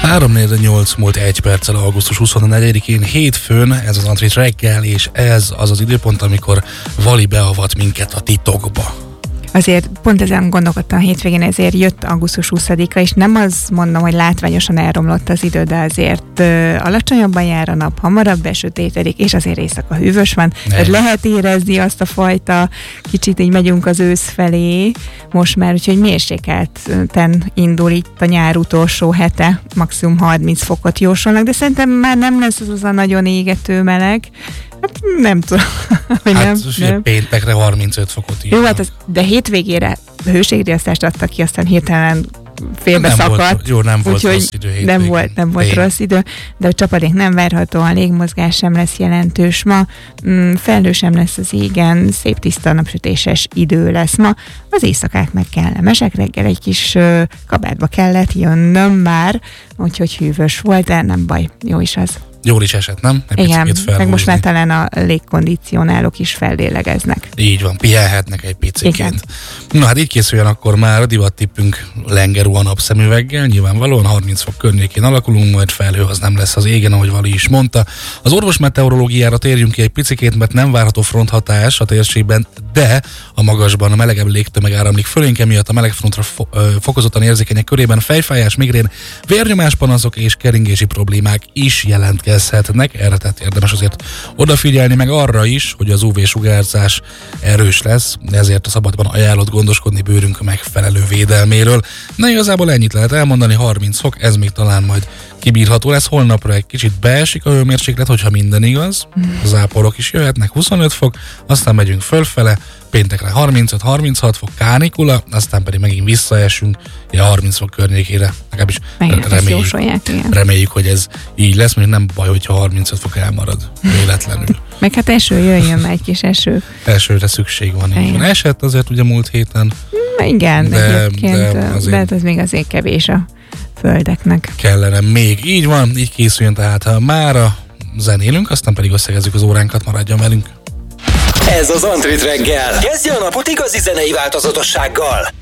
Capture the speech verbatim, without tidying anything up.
három nyolc múlt egy perccel augusztus huszonnegyedikén hétfőn, ez az Antrit reggel, és ez az az időpont, amikor Vali beavat minket a titokba. Azért pont ezen gondolkodtam a hétvégén, ezért jött augusztus huszadika, és nem az mondom, hogy látványosan elromlott az idő, de azért ö, alacsonyabban jár a nap, hamarabb besötétedik, és azért éjszaka hűvös van. Tehát lehet érezni azt a fajta, kicsit így megyünk az ősz felé, most már, úgyhogy mérsékelten indul itt a nyár utolsó hete, maximum harminc fokot jósolnak, de szerintem már nem lesz az az a nagyon égető meleg. Hát nem tudom, hogy hát, nem. nem. Péntekre harmincöt fokot írja. Jó, hát az, de hétvégére hőségriasztást adtak ki, aztán hirtelen félbe nem szakadt. Volt, jó, nem volt rossz idő hétvégén. Nem volt, nem volt rossz idő, de a csapadék nem várható, a légmozgás sem lesz jelentős ma, mm, felhő sem lesz az égen, szép tiszta napsütéses idő lesz ma. Az éjszakák meg kellemesek, reggel egy kis uh, kabátba kellett jönnöm már, úgyhogy hűvös volt, de nem baj, jó is az. Jól is esett, nem? Egy igen, meg most már talán a légkondicionálók is fellélegeznek. Így van, pihenhetnek egy piciként. Na hát így készüljön akkor már a divattippünk lengerú a napszemüveggel, nyilvánvalóan harminc fok környékén alakulunk, majd felhő az nem lesz az égen, ahogy Vali is mondta. Az orvos meteorológiára térjünk ki egy picikét, mert nem várható fronthatás a térségben, de a magasban a melegebb légtömeg áramlik fölénk, emiatt a melegfrontra fo- fokozottan érzékenyek körében fejfájás, migrén, vérnyomáspanaszok és keringési problémák is jelentkezhetnek. Erre tehát érdemes azért odafigyelni, meg arra is, hogy az ú vé-sugárzás erős lesz, ezért a szabadban ajánlott gondoskodni bőrünk megfelelő védelméről. Na igazából ennyit lehet elmondani, harminc fok, ez még talán majd kibírható lesz. Holnapra egy kicsit beesik a hőmérséklet, hogyha minden igaz. A záporok is jöhetnek, huszonöt fok, aztán megyünk fölfele, péntekre harmincöt harminchat fok kánikula, aztán pedig megint visszaesünk a harminc fok környékére. Legalábbis reméljük, reméljük, hogy ez így lesz, mert nem baj, hogyha harmincöt fok elmarad véletlenül. Meg hát eső jöjjön, egy kis eső. Esőre szükség van. Így van. Esett azért ugye múlt héten. Igen, de, egyébként, de, azért, de hát ez még azért kevés a földeknek. Kellene még. Így van, így készüljön tehát mára zenélünk, aztán pedig összegezzük az óránkat, maradjon velünk. Ez az Antrit reggel. Kezdje a napot igazi zenei változatossággal.